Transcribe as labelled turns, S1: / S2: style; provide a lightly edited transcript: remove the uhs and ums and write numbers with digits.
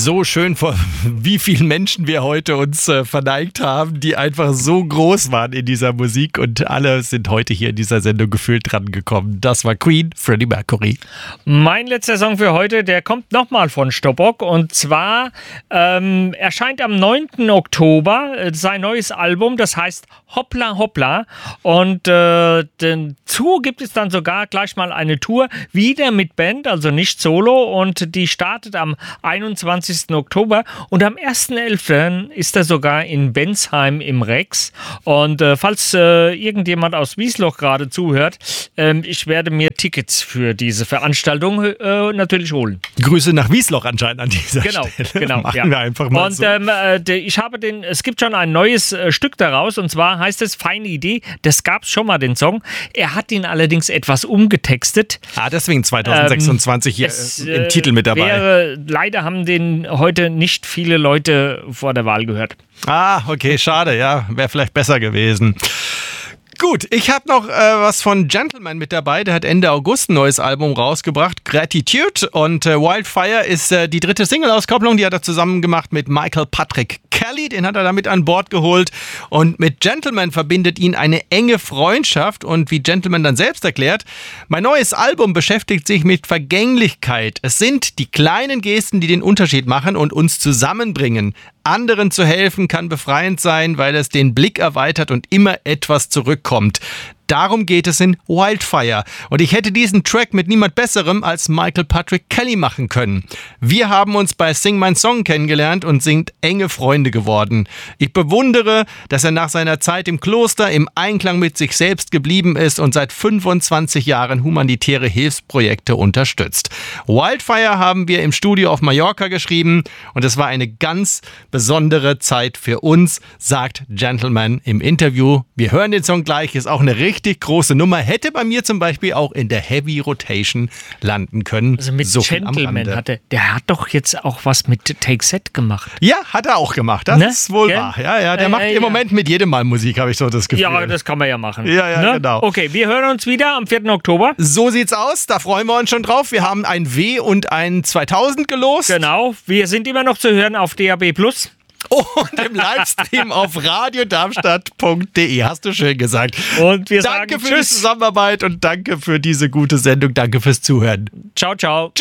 S1: so schön, vor wie vielen Menschen wir heute uns verneigt haben, die einfach so groß waren in dieser Musik und alle sind heute hier in dieser Sendung gefühlt dran gekommen. Das war Queen, Freddie Mercury.
S2: Mein letzter Song für heute, der kommt nochmal von Stobbock und zwar erscheint am 9. Oktober sein neues Album, das heißt Hoppla Hoppla und dazu gibt es dann sogar gleich mal eine Tour, wieder mit Band, also nicht solo und die startet am 21. Oktober und am 1.11. ist er sogar in Bensheim im Rex und falls irgendjemand aus Wiesloch gerade zuhört, ich werde mir Tickets für diese Veranstaltung natürlich holen.
S1: Grüße nach Wiesloch anscheinend an dieser Stelle. Genau. Machen wir einfach mal
S2: und,
S1: so.
S2: Es gibt schon ein neues Stück daraus und zwar heißt es Feine Idee, das gab es schon mal, den Song. Er hat ihn allerdings etwas umgetextet.
S1: Deswegen 2026 hier im Titel mit dabei.
S2: Leider haben den heute nicht viele Leute vor der Wahl gehört.
S1: Okay, schade, ja, wäre vielleicht besser gewesen. Gut, ich habe noch was von Gentleman mit dabei. Der hat Ende August ein neues Album rausgebracht, Gratitude. Und Wildfire ist die dritte Single-Auskopplung. Die hat er zusammen gemacht mit Michael Patrick Kelly. Den hat er damit an Bord geholt. Und mit Gentleman verbindet ihn eine enge Freundschaft. Und wie Gentleman dann selbst erklärt, mein neues Album beschäftigt sich mit Vergänglichkeit. Es sind die kleinen Gesten, die den Unterschied machen und uns zusammenbringen. Anderen zu helfen kann befreiend sein, weil es den Blick erweitert und immer etwas zurückkommt. Darum geht es in Wildfire. Und ich hätte diesen Track mit niemand Besserem als Michael Patrick Kelly machen können. Wir haben uns bei Sing My Song kennengelernt und sind enge Freunde geworden. Ich bewundere, dass er nach seiner Zeit im Kloster im Einklang mit sich selbst geblieben ist und seit 25 Jahren humanitäre Hilfsprojekte unterstützt. Wildfire haben wir im Studio auf Mallorca geschrieben und es war eine ganz besondere Zeit für uns, sagt Gentleman im Interview. Wir hören den Song gleich, ist auch eine richtig große Nummer, hätte bei mir zum Beispiel auch in der Heavy Rotation landen können.
S2: Also mit so Gentleman der hat doch jetzt auch was mit Take That gemacht.
S1: Ja, hat er auch gemacht, das ist wohl wahr. Ja, der macht im Moment mit jedem Mal Musik, habe ich so das Gefühl.
S2: Ja, das kann man ja machen.
S1: Ja, genau.
S2: Okay, wir hören uns wieder am 4. Oktober.
S1: So sieht's aus, da freuen wir uns schon drauf. Wir haben ein W und ein 2000 gelost.
S2: Genau, wir sind immer noch zu hören auf DAB+.
S1: Und im Livestream auf radiodarmstadt.de. Hast du schön gesagt.
S2: Und wir
S1: danke
S2: sagen
S1: für die Zusammenarbeit und danke für diese gute Sendung. Danke fürs Zuhören.
S2: Ciao, ciao.